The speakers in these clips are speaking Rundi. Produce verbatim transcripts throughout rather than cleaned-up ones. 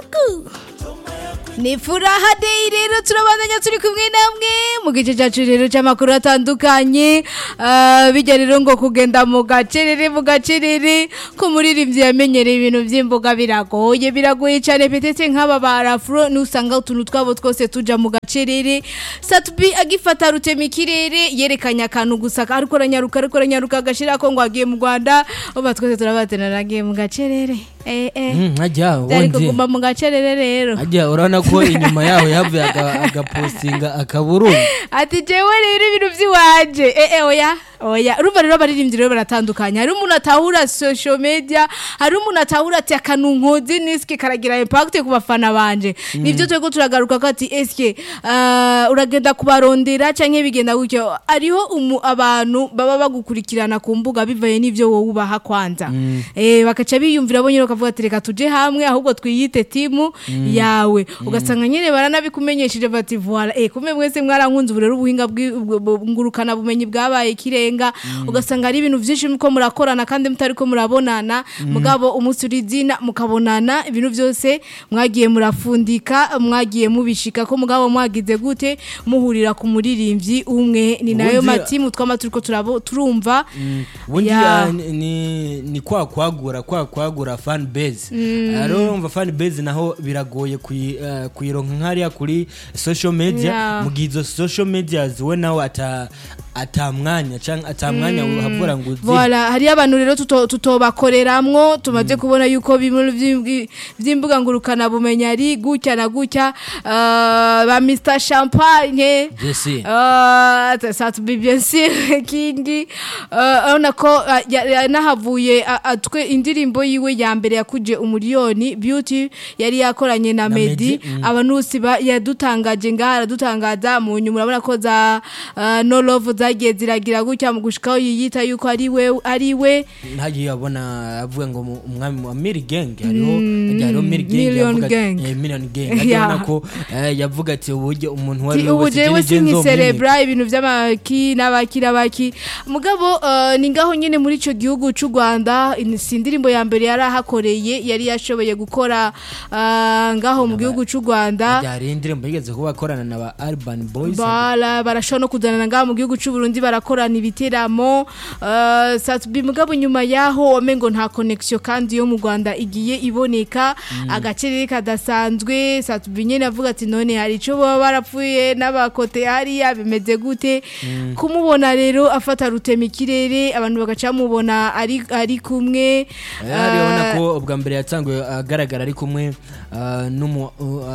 Kuku. Ni furaha day rero turabandanya turi kumwe namwe mu gice cyacu rero cy'amakuru atandukanye uh, bijya rero ngo kugenda mu gacerere mu gacerere ko muririmbyi yamenyereye ibintu by'imboga biragoye biragoye cyane petete nk'aba barafro nusanga utuntu twabo twose tuja mu gacerere Satbi agifata rutema ikirere yerekanya akantu gusa ariko ranyaruka ariko ranyaruka agashira ko ngo agiye mu Rwanda uba twese turabatena nagiye mu gacerere eh eh mm, ajya wonje kuguma mu gacerere rero ajya urana ko inyuma yaho yavuye agapostinga akaburungu ati jewe rero ibintu by'iwaje eh eh oya oya urumva rero abaririmbyi rero baratandukanye hari umuntu atahura social media hari umuntu atahura ati akanunkozi niske karagira impact ku bafana banje mm. nivyo twego turagaruka ko ati eske uh, uragenda kubarondera canke bigenda gutyo ariho umu abantu baba bagukurikirana ku mbuga bivaye nivyo wowe ubaha kwanza mm. eh bakaca biyumvira bo nyine bakavuga ati reka tuje hamwe ahubwo twiyite timu mm. yawe mm. ugasanga nyine baranabikumenyesheje bati voilà eh kume mwese mwarankunze uburero ubuhinga bw'ingurukana bumenyi bwabaye kire Mm. ugasanga ari ibintu byinshi muko murakorana kandi mutari ko murabonana mm. mugabo umunsi urizina mukabonana ibintu byose mwagiye murafundika mwagiye mubishika ko mugabo mwagize gute muhurira ku muririmbyi umwe ni nayo matimu twamaturiko turabo turumva ubundi mm. ni ni kwa kwagura kwa kwagura fan base mm. aro umva fan base naho biragoye kuyironka uh, nkariya kuri social media yeah. mugizo social media ziwe naho ata atamwanya cyangwa atamwanya mm. uhavura ngo uzi voilà hari abantu rero tutobakoreramwo tumaze mm. kubona yuko bimwe by'imbuga ngurukana bumenya ari gutya na gutya uh, ba mister Champagne yes uh, ça tu bien sûr kindi uh, ona ko uh, nahavuye atwe uh, indirimbo yiwe ya mbere yakuje umuriyoni Beauty yari yakoranye na, na Medi mm. abantu siba yadutangaje ngara dutangaza mu nyuma urabona ko za uh, no love zagiye ziragira gutya mu gushikaho yiyita yuko ari we ari we ntagiye yabona avuga ngo umwami wa Miri Gang hariho hariho Miri Gang yavuga eh Million Gang ajana ko yavuga ati uburyo umuntu wari wese wese ni celebra ibintu by'amaki n'abakira baki mugabo ni ngaho nyene muri ico gihugu c'u Rwanda sindirimbo ya mbere yarahakoreye yari yashoboye gukora ngaho mu gihugu c'u Rwanda yari indirimbo yigeze kuba akorana na ba Urban Boys bala barashona kuzana ngaho mu gihugu c'u Burundi barakorana ibiteramo uh, Satbi mugabo nyuma yaho wamengo nta connection kandi yo mu Rwanda igiye iboneka mm. agacerere kadasanzwe Satbi nyene avuga ati none hari ico baba barapfuye n'abakote hari abimeze gute mm. kumubona rero afata rutema ikirere abantu bagaca mubona ari ari kumwe ari uh, ona ko ubwa mbere yatangwe agaragara ari kumwe numu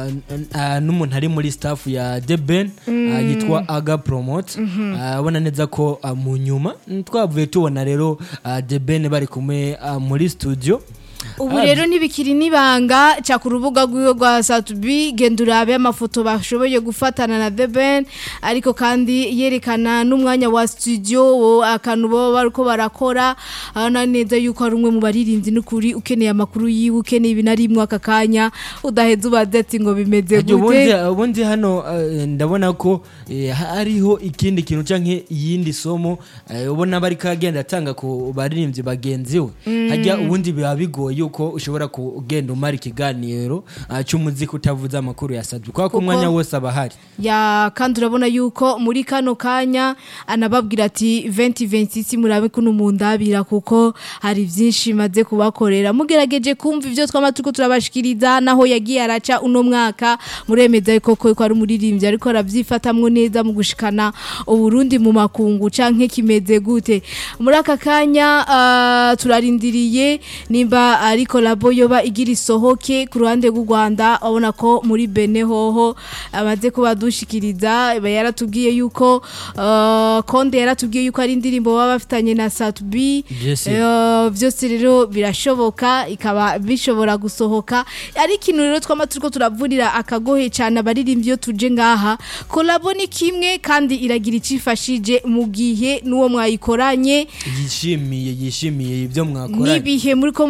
numuntu ari muri staff ya The Ben mm. uh, yitwa Aga Promote mm -hmm. uh, bona neza ko uh, mu nyuma twavuye tubona rero uh, The Ben bari kumwe uh, muri studio ubu rero ntibikiri nibanga cya ku rubuga rw'iwe rwa Satbi gendurabe amafoto bashoboye gufatana na The Ben ariko kandi yerekana n'umwanya wa studio akantu bo bariko barakora ana neza yuko ari umwe mu baririmbyi n'ukuri ukeneye amakuru yiwe ukeneye ibinarimwe akakanya udaheza ubadati ngo bimeze gute ubundi ubundi hano uh, ndabona ko eh, hariho ikindi kintu canke yindi somo uh, ubona bari kagenda atanga ku baririmbyi bagenziwe mm. hajya ubundi biba bigoye yuko ushobora kugenda umara ikiganiro uh, cy'umuziki utavuza amakuru ya Satbi kwa ko umwanya wose abahari ya kandi urabona yuko muri kano kanya anababwira ati twenty twenty-six murabe kuno mundabira kuko hari byinshi maze kubakorera mugerageje kumva ivyo twamatuko turabashikiriza naho yagiye araca uno mwaka muremeza koko ko ari umuririmbyi ariko aravyifatamwe neza mu gushikana uburundi mu makungu canke kimeze gute muri aka kanya uh, turarindiriye nimba ariko labo yoba igira isohoke ku ruhande rw'u Rwanda abona ko muri Bene hoho amaze kubadushikiriza yaratubwiye yuko uh, Konde yaratubwiye yuko ari indirimbo baba bafitanye na Satbi yes. uh, byose rero birashoboka ikaba bishobora gusohoka ari kintu rero twama turiko turavurira akagohe cyane abaririmbyi yo tuje ngaha kolabo ni kimwe kandi iragira icifashije mu gihe nuwo mwayikoranye yishimiye yishimiye ibyo mwakoranye nibihe muri ko murakora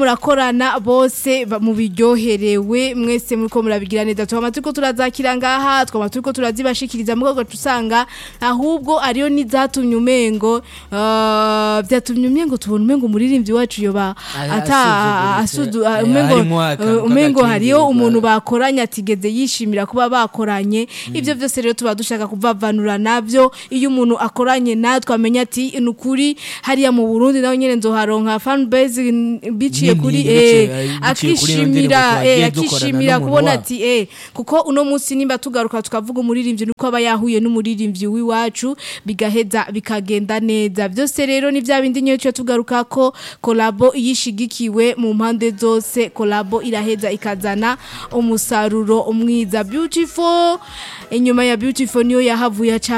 abadukurikirana bose mu biryoherewe mwese muriko murabigira neza twama turiko turazakira ngaha twama turiko turazibashikiriza mu rwego tusanga ahubwo ariyo nizatumye umengo uh, byatumye umengo tubona umengo umuririmbyi wacu yoba ata asudu umengo umengo hariyo umuntu bakoranye atigeze yishimira kuba bakoranye ivyo byose rero tuba dushaka kuvavanura navyo iyo umuntu akoranye natwe amenya ati nukuri hariya mu Burundi naho nyene nzoharonka fan base biciye kuri eh akishimira eh akishimira kubona ati eh kuko uno munsi nimba tugaruka tukavuga umuririmbyi nuko aba yahuye n'umuririmbyi wiwacu bigaheza bikagenda neza byose rero ni vya bindi nyo cyo tugaruka ko kolabo yishigikiwe mu mpande zose kolabo iraheza ikazana umusaruro umwiza beautiful inyuma ya beautiful niyo yahavuye